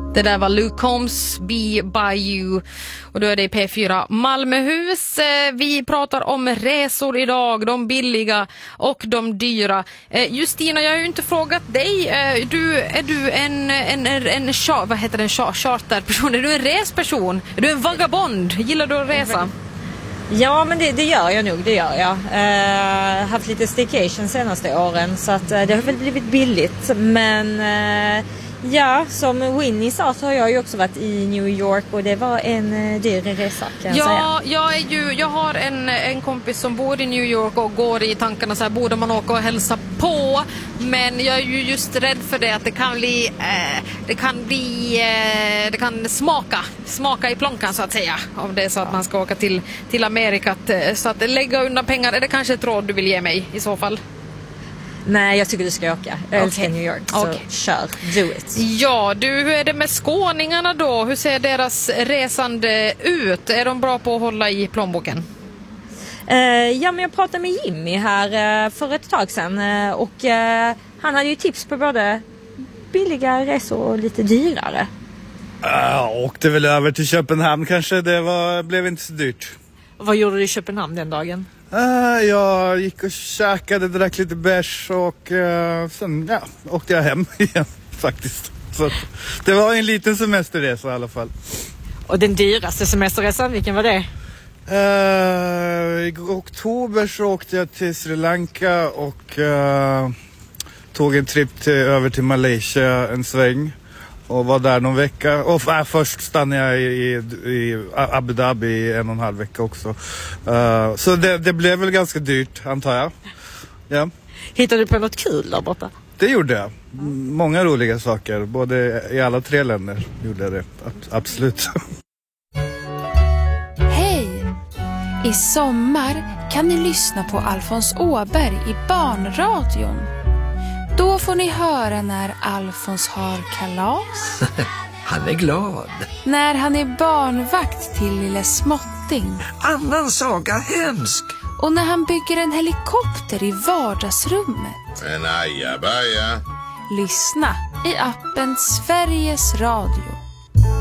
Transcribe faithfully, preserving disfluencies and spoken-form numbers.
Det där var Luke Combs, Be By You. Och då är det i P fyra Malmöhus. Vi pratar om resor idag, de billiga och de dyra. Justina, jag har ju inte frågat dig. Du, är du en, en, en, en vad heter det, en charterperson? Är du en resperson? Är du en vagabond? Gillar du att resa? Ja, men det, det gör jag nog, det gör jag. Uh, haft lite staycation senaste åren, så att, uh, det har väl blivit billigt. Men uh, ja, som Winnie sa så har jag ju också varit i New York och det var en uh, dyr resa, kan jag ja, säga. Jag, är ju, jag har en, en kompis som bor i New York och går i tankarna så här, borde man åka och hälsa på. Men jag är ju just rädd för det, att det kan bli, eh, det kan bli, eh, det kan smaka, smaka i plånkan så att säga. Om det är så att man ska åka till, till Amerika. Så att lägga undan pengar, är det kanske ett råd du vill ge mig i så fall? Nej, jag tycker du ska åka. Jag älskar Okay. New York, så okay. kör, do it. Ja, du, hur är det med skåningarna då? Hur ser deras resande ut? Är de bra på att hålla i plånboken? Uh, ja, men jag pratade med Jimmy här uh, för ett tag sedan uh, och uh, han hade ju tips på både billiga resor och lite dyrare. Jag uh, åkte väl över till Köpenhamn kanske, det var, blev inte så dyrt. Vad gjorde du i Köpenhamn den dagen? Uh, jag gick och käkade, drack lite bärs och uh, sen ja, åkte jag hem igen faktiskt. Så det var en liten semesterresa i alla fall. Och den dyraste semesterresan, vilken var det? Uh, I oktober så åkte jag till Sri Lanka och uh, tog en trip till, över till Malaysia en sväng och var där någon vecka. Och äh, först stannade jag i, i, i Abu Dhabi i en och en halv vecka också. Uh, så det, det blev väl ganska dyrt, antar jag. Ja. Hittade du på något kul där borta? Det gjorde jag. Många roliga saker, både i alla tre länder gjorde jag det, absolut. I sommar kan ni lyssna på Alfons Åberg i Barnradion. Då får ni höra när Alfons har kalas. Han är glad. När han är barnvakt till lille Småtting. Annan saga hemsk. Och när han bygger en helikopter i vardagsrummet. En ajabaja. Lyssna i appen Sveriges Radio.